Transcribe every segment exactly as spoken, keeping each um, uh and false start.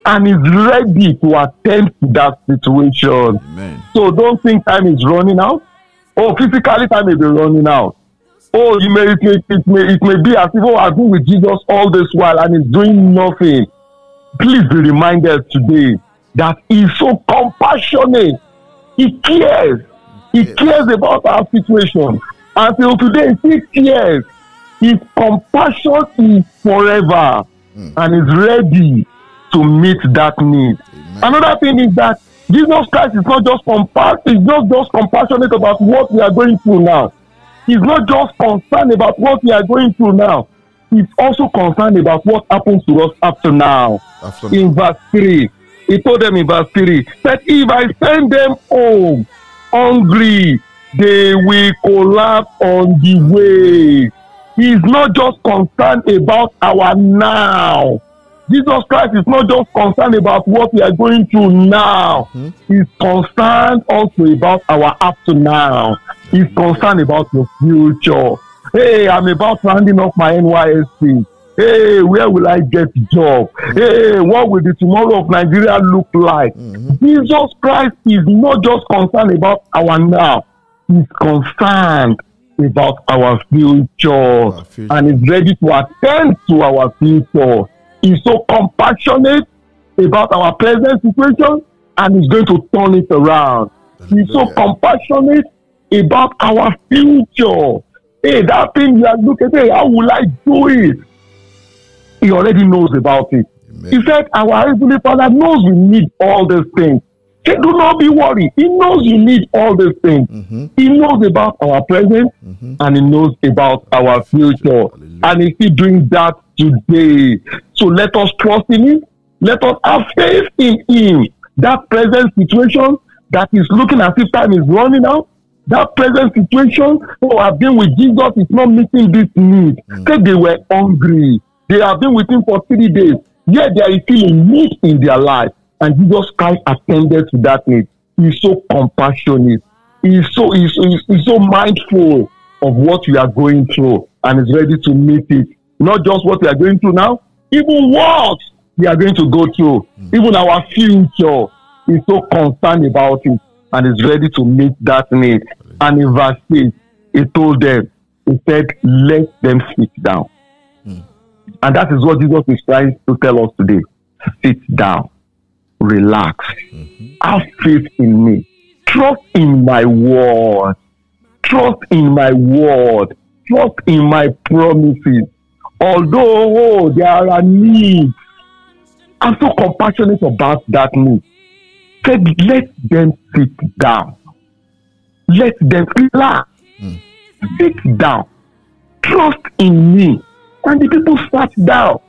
and is ready to attend to that situation. Amen. So don't think time is running out. Oh, physically time may be running out. Oh, you may it may it may, it may be as if, oh, I've been with Jesus all this while and he's doing nothing. Please be reminded today that he's so compassionate. He cares. He cares about our situation. Until today, he cares. His compassion is forever mm. and is ready to meet that need. Amen. Another thing is that Jesus Christ is not just compa- is not just compassionate about what we are going through now. He's not just concerned about what we are going through now. He's also concerned about what happens to us after now. After in verse three, he told them in verse three that if I send them home hungry, they will collapse on the way. He's not just concerned about our now. Jesus Christ is not just concerned about what we are going through now. Mm-hmm. He's concerned also about our after now. He's concerned about your future. Hey, I'm about rounding off my N Y S C. Hey, where will I get a job? Mm-hmm. Hey, what will the tomorrow of Nigeria look like? Mm-hmm. Jesus Christ is not just concerned about our now. He's concerned about our future, our future. And is ready to attend to our future. He's so compassionate about our present situation and he's going to turn it around. He's so compassionate about our future. Hey, that thing you are looking at, how will I do it? He already knows about it. Amen. He said, our Heavenly Father knows we need all these things. He do not be worried. He knows you need all these things. Mm-hmm. He knows about our present mm-hmm. and he knows about our future. Hallelujah. And he's still doing that today. So let us trust in him. Let us have faith in him. That present situation that is looking as if time is running out, that present situation, oh, I've been with Jesus, is not meeting this need. Mm. Say they were hungry. They have been with him for three days. Yet there is still a need in their life. And Jesus Christ attended to that need. He's so compassionate. He's so, he's, he's, he's so mindful of what we are going through and is ready to meet it. Not just what we are going through now, even what we are going to go through, mm. even our future. He's so concerned about it and is ready to meet that need. And in verse six, he told them, he said, let them sit down. Mm. And that is what Jesus is trying to tell us today. Sit down. Relax. Mm-hmm. Have faith in me. Trust in my word. Trust in my word. Trust in my promises. Although oh, there are needs, I'm so compassionate about that need. Said, let them sit down. Let them relax. Mm. Sit down. Trust in me. And the people sat down.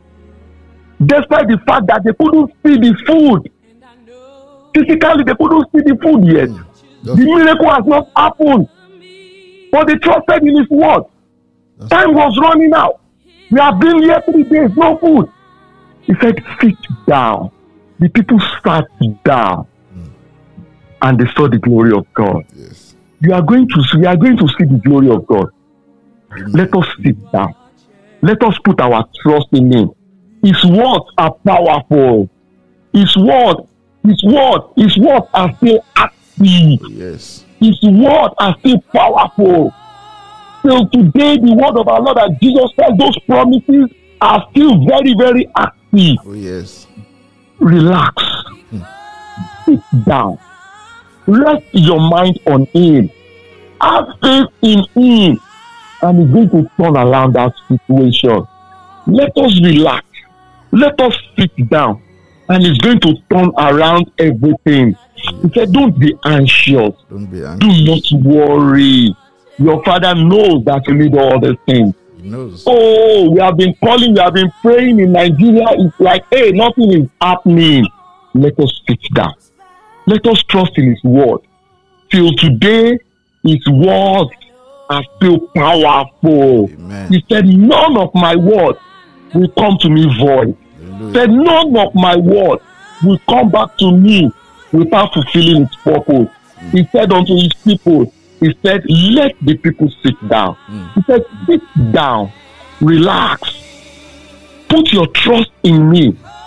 Despite the fact that they couldn't see the food. Physically, they couldn't see the food yet. Mm. The miracle has not happened. But they trusted in his word. That's Time was running out. We have been here three days, no food. He said, sit down. The people sat down. Mm. And they saw the glory of God. Yes. You are going to see, we are going to see the glory of God. Amen. Let us sit down. Let us put our trust in him. His words are powerful. His word, his word, his words are still active. Yes. His words are still powerful. Till today, the word of our Lord and Jesus Christ, those promises are still very, very active. Oh, yes. Relax. Hmm. Sit down. Rest your mind on him. Have faith in him. And he's going to turn around that situation. Let us relax. Let us sit down. And he's going to turn around everything. He said, don't be anxious. Don't be anxious. Do not worry. Your father knows that you need all these things. He knows. Oh, we have been calling, we have been praying in Nigeria. It's like, hey, nothing is happening. Let us sit down. Let us trust in his word. Till today, his words are still powerful. Amen. He said, none of my words will come to me void. He said, none of my words will come back to me without fulfilling its purpose. Mm. He said unto his people, he said, let the people sit down. Mm. He said, sit down, relax, put your trust in me,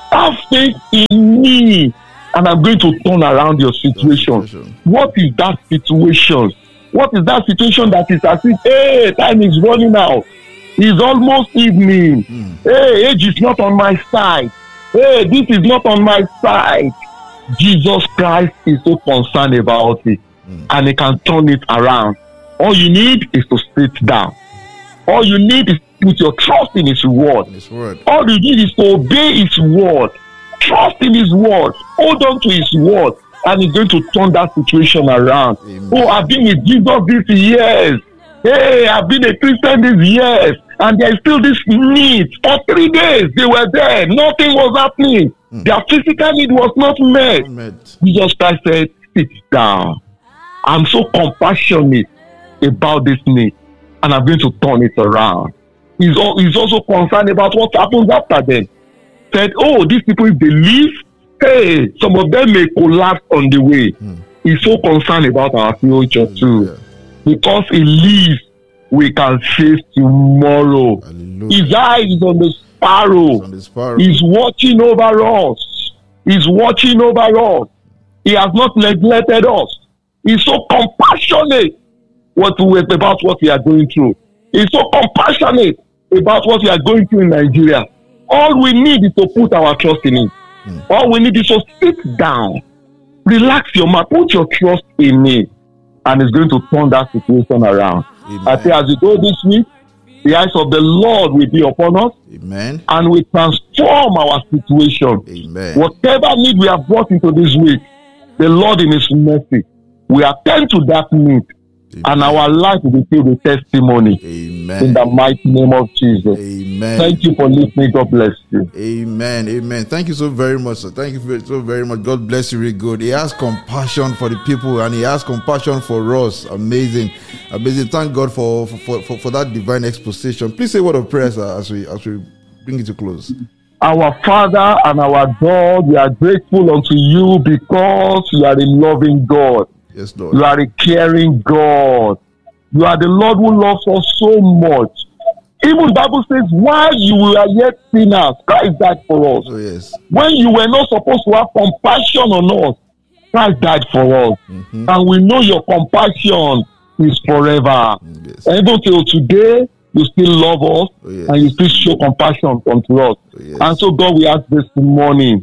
Have faith in me, and I'm going to turn around your situation. situation. What is that situation? What is that situation that is as if, hey, time is running out. It's almost evening. Mm. Hey, age is not on my side. Hey, this is not on my side. Jesus Christ is so concerned about it, mm. and he can turn it around. All you need is to sit down. All you need is to put your trust in his word. His word. All you need is to obey his word. Trust in his word. Hold on to his word, and he's going to turn that situation around. Amen. Oh, I've been with Jesus these years. Hey, I've been a Christian these years, and there's still this need. For three days, they were there. Nothing was happening. Mm. Their physical need was not met. Met. Jesus Christ said, sit down. I'm so compassionate about this need, and I'm going to turn it around. He's, al- he's also concerned about what happens after them. Said, oh, these people, if they leave, hey, some of them may collapse on the way. Mm. He's so concerned about our future too. Yeah. Because he lives, we can face tomorrow. Hallelujah. His eye is on the sparrow. On the sparrow. He's watching over us. He's watching over us. He has not neglected us. He's so compassionate what we, about what we are going through. He's so compassionate about what we are going through in Nigeria. All we need is to put our trust in him. Mm. All we need is to sit down, relax your mind, put your trust in him, and it's going to turn that situation around. Amen. I say, as we go this week, the eyes of the Lord will be upon us, Amen. and we transform our situation. Amen. Whatever need we have brought into this week, the Lord in his mercy will attend to that need, Amen. and our life will be filled with testimony. Amen. In the mighty name of Jesus. Amen. Thank you for listening. God bless you. Amen. Amen. Thank you so very much, sir. Thank you very- so very much. God bless you. Really good. He has compassion for the people, and he has compassion for us. Amazing. Amazing. Thank God for for, for, for that divine exposition. Please say a word of prayer, sir, as we as we bring it to close. Our Father and our God, we are grateful unto you because you are a loving God. Yes, Lord. You are a caring God. You are the Lord who loves us so much. Even the Bible says, while you were yet sinners, Christ died for us. Oh, yes. When you were not supposed to have compassion on us, Christ died for us. Mm-hmm. And we know your compassion is forever. Yes. And even till today, you still love us, Oh, yes. and you still show compassion unto us. Oh, yes. And so, God, we ask this morning,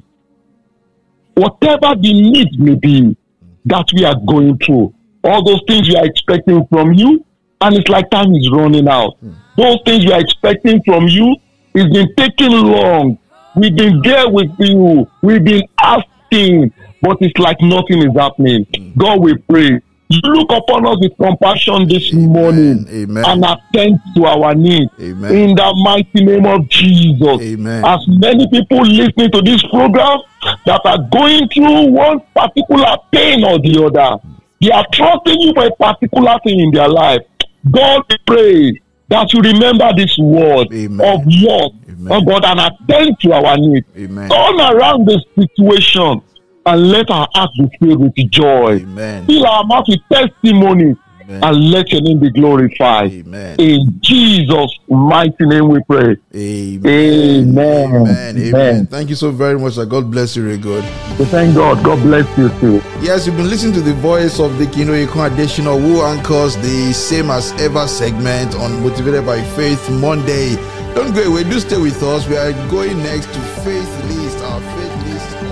whatever the need may be that we are going through, all those things we are expecting from you, and it's like time is running out. Mm. Those things we are expecting from you, it's been taking long. We've been there with you. We've been asking, but it's like nothing is happening. Mm. God, we pray. You look upon us with compassion this Amen. morning Amen. and attend to our needs. Amen. In the mighty name of Jesus. Amen. As many people listening to this program that are going through one particular pain or the other, they are trusting you for a particular thing in their life. God, we pray that you remember this word Amen. of yours, Amen. oh God, and attend to our needs. Amen. Turn around the situation and let our heart be filled with joy. Amen. Fill our mouth with testimonies. Amen. And let your name be glorified. Amen. In Jesus' mighty name we pray. Amen. Amen. Amen. Amen. Amen. Thank you so very much, sir. God bless you, really good. So thank God. God bless you too. Yes, you've been listening to the voice of the Kino Ikon Additional, who anchors the Same As Ever segment on Motivated by Faith Monday. Don't go away. Do stay with us. We are going next to Faith List. Our Faith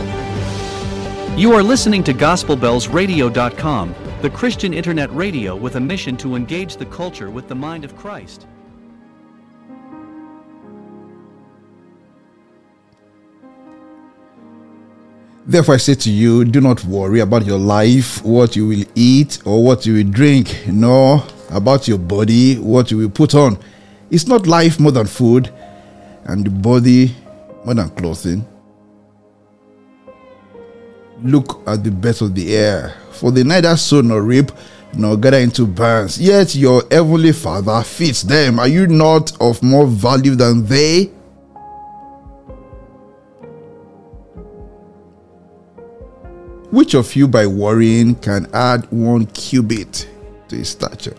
List. You are listening to Gospel Bells Radio dot com, the Christian internet radio with a mission to engage the culture with the mind of Christ. Therefore, I say to you, do not worry about your life, what you will eat or what you will drink, nor about your body, what you will put on. Is not life more than food, and the body more than clothing? Look at the birds of the air, for they neither sow nor reap, nor gather into barns, yet your heavenly Father feeds them. Are you not of more value than they? Which of you by worrying can add one cubit to his stature?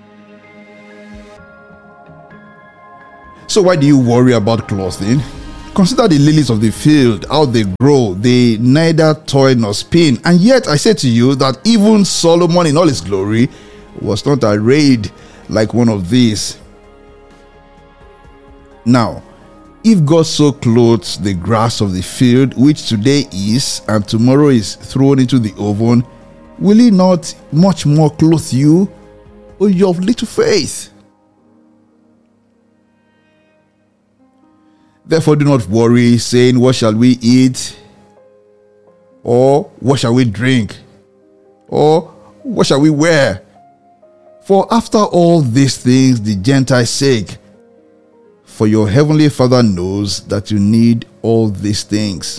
So why do you worry about clothing? Consider the lilies of the field, how they grow, they neither toil nor spin. And yet I say to you that even Solomon in all his glory was not arrayed like one of these. Now, if God so clothes the grass of the field, which today is and tomorrow is thrown into the oven, will he not much more clothe you, O you of little faith? Therefore do not worry, saying, what shall we eat? Or what shall we drink? Or what shall we wear? For after all these things the Gentiles seek. For your heavenly Father knows that you need all these things.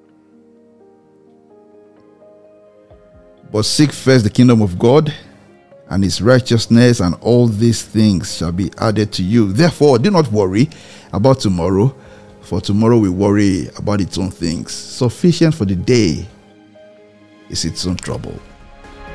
But seek first the kingdom of God and his righteousness, and all these things shall be added to you. Therefore do not worry about tomorrow, for tomorrow will worry about its own things. Sufficient for the day is its own trouble.